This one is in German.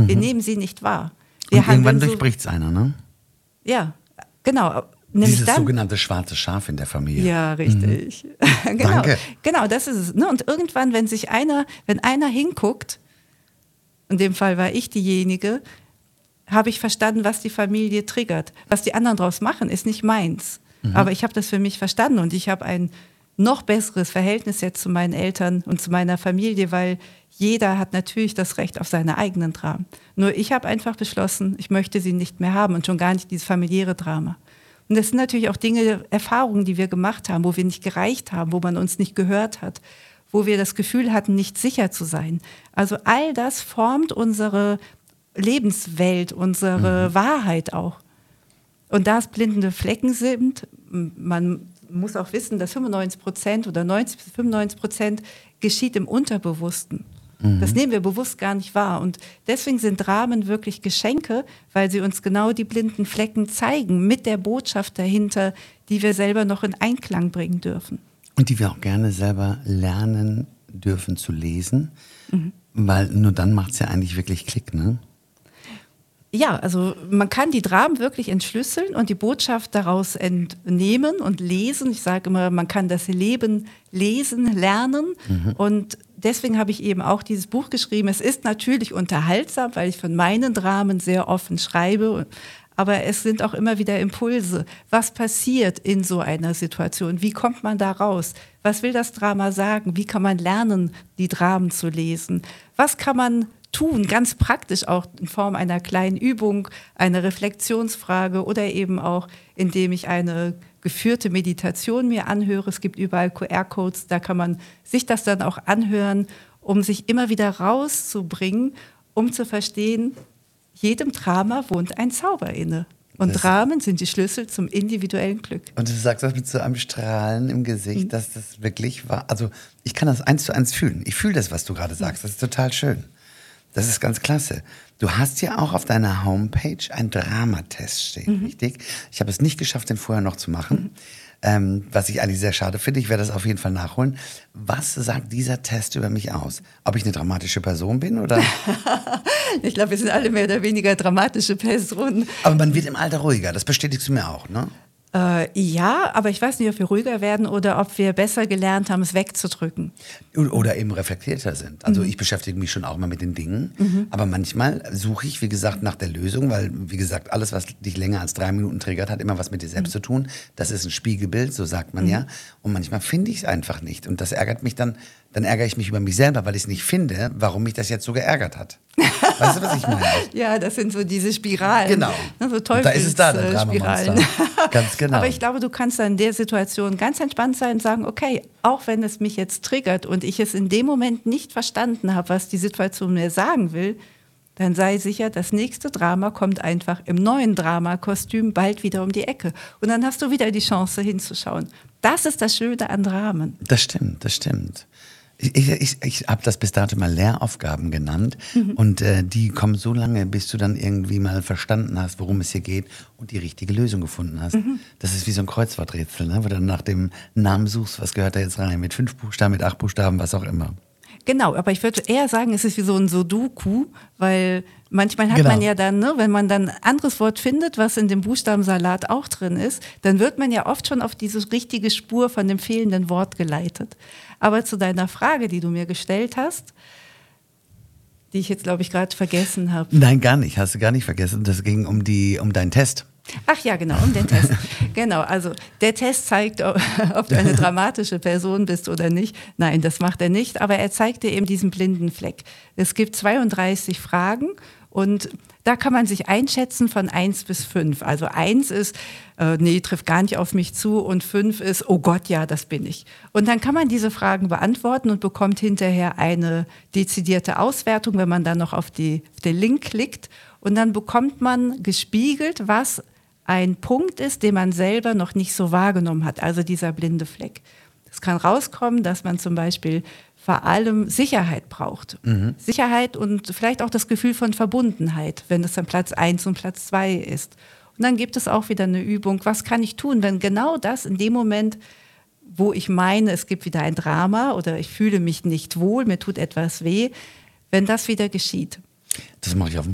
Wir nehmen sie nicht wahr. Und irgendwann durchbricht es einer, ne? Ja, genau. Dieses sogenannte schwarze Schaf in der Familie. Ja, richtig. Genau, Danke. Genau, das ist es. Ne? Und irgendwann, wenn einer hinguckt, in dem Fall war ich diejenige, habe ich verstanden, was die Familie triggert. Was die anderen draus machen, ist nicht meins. Aber ich habe das für mich verstanden und ich habe ein noch besseres Verhältnis jetzt zu meinen Eltern und zu meiner Familie, weil jeder hat natürlich das Recht auf seine eigenen Dramen. Nur ich habe einfach beschlossen, ich möchte sie nicht mehr haben und schon gar nicht dieses familiäre Drama. Und das sind natürlich auch Erfahrungen, die wir gemacht haben, wo wir nicht gereicht haben, wo man uns nicht gehört hat, wo wir das Gefühl hatten, nicht sicher zu sein. Also all das formt unsere Lebenswelt, unsere Wahrheit auch. Und da es blindende Flecken sind, man muss auch wissen, dass 95% oder 90-95% geschieht im Unterbewussten. Das nehmen wir bewusst gar nicht wahr. Und deswegen sind Dramen wirklich Geschenke, weil sie uns genau die blinden Flecken zeigen, mit der Botschaft dahinter, die wir selber noch in Einklang bringen dürfen. Und die wir auch gerne selber lernen dürfen zu lesen, weil nur dann macht es ja eigentlich wirklich Klick, ne? Ja, also man kann die Dramen wirklich entschlüsseln und die Botschaft daraus entnehmen und lesen. Ich sage immer, man kann das Leben lesen, lernen. Und deswegen habe ich eben auch dieses Buch geschrieben. Es ist natürlich unterhaltsam, weil ich von meinen Dramen sehr offen schreibe. Aber es sind auch immer wieder Impulse. Was passiert in so einer Situation? Wie kommt man da raus? Was will das Drama sagen? Wie kann man lernen, die Dramen zu lesen? Was kann man tun, ganz praktisch auch in Form einer kleinen Übung, einer Reflexionsfrage oder eben auch, indem ich eine geführte Meditation mir anhöre. Es gibt überall QR-Codes, da kann man sich das dann auch anhören, um sich immer wieder rauszubringen, um zu verstehen, jedem Drama wohnt ein Zauber inne. Und Dramen sind die Schlüssel zum individuellen Glück. Und du sagst das mit so einem Strahlen im Gesicht, dass das wirklich war. Also ich kann das 1:1 fühlen. Ich fühle das, was du gerade sagst. Das ist total schön. Das ist ganz klasse. Du hast ja auch auf deiner Homepage einen Dramatest stehen, richtig? Ich habe es nicht geschafft, den vorher noch zu machen, was ich eigentlich sehr schade finde. Ich werde das auf jeden Fall nachholen. Was sagt dieser Test über mich aus? Ob ich eine dramatische Person bin oder? Ich glaube, wir sind alle mehr oder weniger dramatische Personen. Aber man wird im Alter ruhiger, das bestätigst du mir auch, ne? Ja, aber ich weiß nicht, ob wir ruhiger werden oder ob wir besser gelernt haben, es wegzudrücken. Oder eben reflektierter sind. Also ich beschäftige mich schon auch mal mit den Dingen, aber manchmal suche ich, wie gesagt, nach der Lösung, weil, wie gesagt, alles, was dich länger als 3 Minuten triggert, hat immer was mit dir selbst zu tun. Das ist ein Spiegelbild, so sagt man ja. Und manchmal finde ich es einfach nicht. Und das ärgert mich dann ärgere ich mich über mich selber, weil ich es nicht finde, warum mich das jetzt so geärgert hat. Weißt du, was ich meine? Ja, das sind so diese Spiralen. Genau. So da ist es da, der Dramamonster. Ganz genau. Aber ich glaube, du kannst dann in der Situation ganz entspannt sein und sagen, okay, auch wenn es mich jetzt triggert und ich es in dem Moment nicht verstanden habe, was die Situation mir sagen will, dann sei sicher, das nächste Drama kommt einfach im neuen Dramakostüm bald wieder um die Ecke. Und dann hast du wieder die Chance hinzuschauen. Das ist das Schöne an Dramen. Das stimmt, das stimmt. Ich habe das bis dato mal Lehraufgaben genannt und die kommen so lange, bis du dann irgendwie mal verstanden hast, worum es hier geht und die richtige Lösung gefunden hast. Das ist wie so ein Kreuzworträtsel, ne? Wo du dann nach dem Namen suchst, was gehört da jetzt rein, mit 5 Buchstaben, mit 8 Buchstaben, was auch immer. Genau, aber ich würde eher sagen, es ist wie so ein Sudoku, weil manchmal hat man ja dann, ne, wenn man dann ein anderes Wort findet, was in dem Buchstabensalat auch drin ist, dann wird man ja oft schon auf diese richtige Spur von dem fehlenden Wort geleitet. Aber zu deiner Frage, die du mir gestellt hast, die ich jetzt, glaube ich, gerade vergessen habe. Nein, gar nicht, hast du gar nicht vergessen. Das ging um deinen Test. Ach ja, genau, um den Test. Genau, also der Test zeigt, ob du eine dramatische Person bist oder nicht. Nein, das macht er nicht, aber er zeigt dir eben diesen blinden Fleck. Es gibt 32 Fragen und da kann man sich einschätzen von 1 bis 5. Also 1 ist, nee, trifft gar nicht auf mich zu und 5 ist, oh Gott, ja, das bin ich. Und dann kann man diese Fragen beantworten und bekommt hinterher eine dezidierte Auswertung, wenn man dann noch auf den Link klickt. Und dann bekommt man gespiegelt, was ein Punkt ist, den man selber noch nicht so wahrgenommen hat, also dieser blinde Fleck. Es kann rauskommen, dass man zum Beispiel vor allem Sicherheit braucht. Sicherheit und vielleicht auch das Gefühl von Verbundenheit, wenn es dann Platz 1 und Platz 2 ist. Und dann gibt es auch wieder eine Übung, was kann ich tun, wenn genau das in dem Moment, wo ich meine, es gibt wieder ein Drama oder ich fühle mich nicht wohl, mir tut etwas weh, wenn das wieder geschieht. Das mache ich auf dem